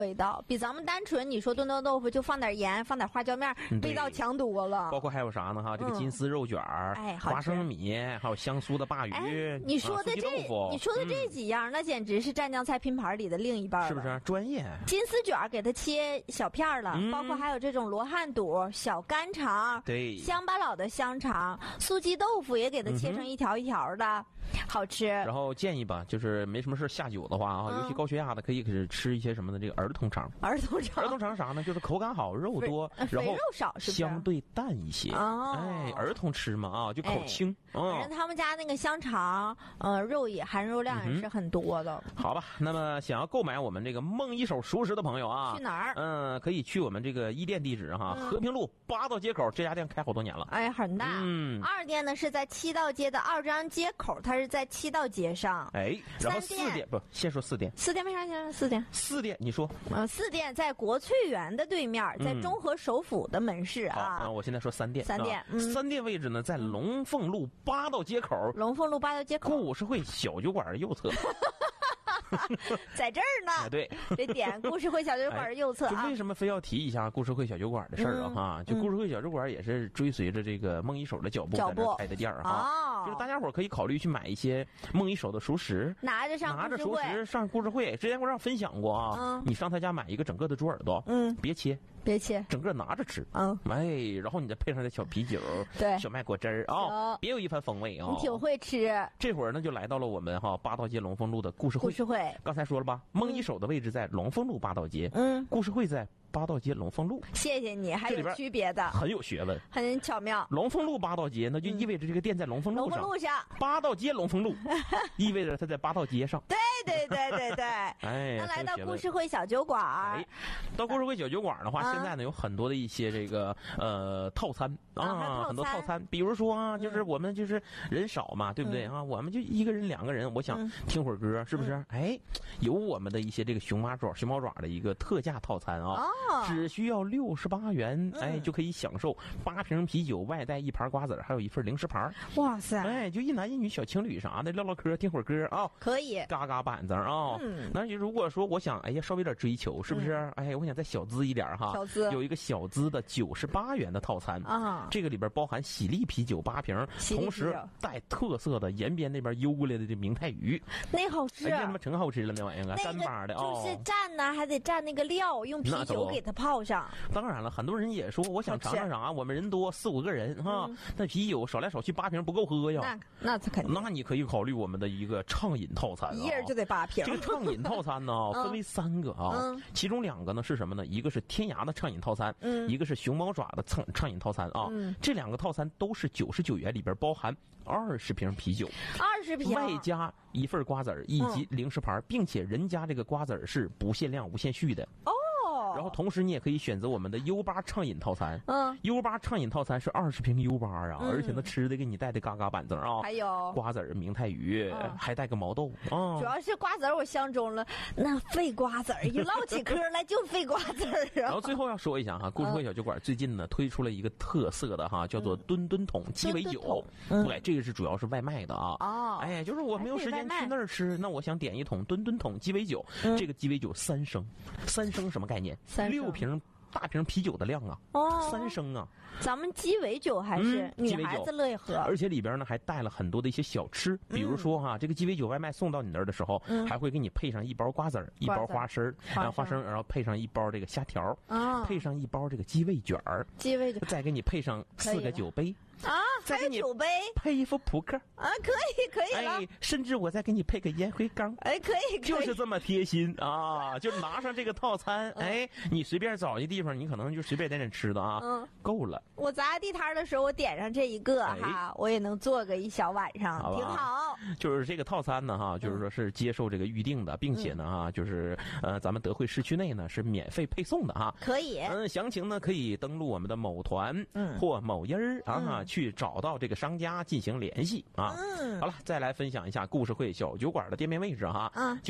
味道，比咱们单纯你说炖豆腐就放点盐，放点花椒面，味道强多了。 包括还有啥呢？哈，这个金丝肉卷儿，花生米，还有香酥的鲅鱼。 你说的这几样，那简直是湛江菜拼盘里的另一半了， 是不是专业？ 金丝卷给它切小片了，包括还有这种罗汉肚、小干肠， 对， 乡巴佬的香肠，素鸡豆腐也给它切成一条一条的。好吃。 然后建议吧，就是没什么事下酒的话啊，尤其高血压的，可以吃一些什么的这个儿童肠。 儿童肠啥呢？就是口感好，肉多，然后肉少，是不是相对淡一些？哎，儿童吃嘛啊，就口轻。 反正他们家那个香肠，肉也含肉量也是很多的。 好吧，那么想要购买我们这个梦一手熟食的朋友啊， 去哪儿？ 可以去我们这个一店地址哈，和平路8道街口，这家店开好多年了。 哎，很大。二店呢是在7道街的2张街口，它是在7道街上。 哎，然后4店不，先说4店。 4店为啥先说4店 ？4店你说 ？4店在国粹园的对面，在中和首府的门市啊。 好，我现在说3店。 3店 ，3店位置呢在龙凤路8道街口。 龙凤路8道街口， 故事会小酒馆的右侧。 在这儿呢， 对， 这点故事会小酒馆的右侧就为什么非要提一下故事会小酒馆的事儿啊？哈，就故事会小酒馆也是追随着这个梦一手的脚步在那开的店儿哈。就是大家伙可以考虑去买一些梦一手的熟食，拿着熟食上故事会。之前我让分享过啊，你上他家买一个整个的猪耳朵，别切，整个拿着吃，然后你再配上这小啤酒， 对， 小麦果汁儿啊，别有一番风味啊。 你挺会吃。 这会儿呢，就来到了我们8道街龙凤路的故事会。刚才说了吧，梦一手的位置在龙凤路8道街，故事会在8道街龙凤路。 谢谢你，还有区别的， 很有学问， 很巧妙。 龙凤路8道街，那就意味着这个店在龙凤路上。8道街龙凤路，意味着它在8道街上。 对。哎，那来到故事会小酒馆， 到故事会小酒馆的话，现在呢有很多的一些这个套餐啊，很多套餐，比如说啊，就是我们就是人少嘛，对不对啊？我们就1个人2个人，我想听会儿歌，是不是？哎，有我们的一些这个熊猫爪的一个特价套餐啊，只需要68元，哎，就可以享受8瓶啤酒，外带1盘瓜子，还有1份零食盘。 哇塞！ 哎，就一男一女小情侣啥的，唠唠嗑，听会儿歌啊， 可以嘎嘎板子啊。那你如果说我想，哎呀，稍微有点追求，是不是？哎，我想再小资一点哈，有一个小资的98元的套餐啊，这个里边包含喜力啤酒8瓶，同时带特色的延边那边邮过来的这明太鱼， 那好吃， 哎呀，他妈真好吃了那玩意儿啊，干巴的就是蘸呢，还得蘸那个料，用啤酒给它泡上。 当然了，很多人也说，我想尝尝啥，我们人多4、5个人哈，那啤酒少来少去8瓶不够喝呀。 那肯定。 那你可以考虑我们的一个畅饮套餐， 一人就得8瓶。 这个畅饮套餐呢，分为3个啊，其中2个呢是什么呢？一个是天涯的畅饮套餐，一个是熊猫爪的畅饮套餐啊。这2个套餐都是99元，里边包含20瓶啤酒 ，20瓶， 外加1份瓜子以及零食盘，并且人家这个瓜子是不限量、无限续的哦。然后同时你也可以选择我们的 U8畅饮套餐，U8畅饮套餐是20瓶 U8啊，而且那吃的给你带的嘎嘎板子啊， 还有瓜子、明太鱼，还带个毛豆啊。 主要是瓜子我相中了，那费瓜子一唠起嗑来就费瓜子啊。 然后最后要说一下哈，故事会小酒馆最近呢推出了一个特色的哈，叫做吨吨桶鸡尾酒，对，这个是主要是外卖的啊。哎，就是我没有时间去那儿吃，那我想点一桶吨吨桶鸡尾酒，这个鸡尾酒3升，3升什么概念？6瓶大瓶啤酒的量啊，3升啊。 咱们鸡尾酒还是女孩子乐意喝， 而且里边呢还带了很多的一些小吃，比如说哈，这个鸡尾酒外卖送到你那儿的时候，还会给你配上1包瓜子儿，1包花生，然后配上1包这个虾条，配上1包这个鸡尾卷儿，再给你配上4个酒杯。 还有酒杯， 配一副扑克啊，可以了。 哎，甚至我再给你配个烟灰缸， 哎，可以， 就是这么贴心啊！就拿上这个套餐，哎，你随便找一地方，你可能就随便点点吃的啊，够了。 我砸地摊的时候，我点上这一个哈，我也能做个1小晚上，挺好。 就是这个套餐呢哈，就是说是接受这个预定的，并且呢哈，就是咱们德惠市区内呢是免费配送的哈， 可以。 详情呢可以登录我们的某团或某音儿啊。去找到这个商家进行联系啊。好了，再来分享一下故事会小酒馆的店面位置哈，就在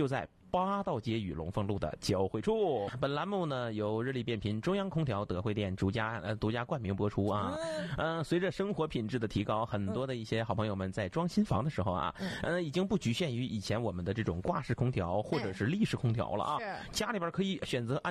八道街与龙凤路的交汇处。本栏目呢由日立变频中央空调德惠店独家冠名播出啊。随着生活品质的提高，很多的一些好朋友们在装新房的时候啊，已经不局限于以前我们的这种挂式空调或者是立式空调了啊，家里边可以选择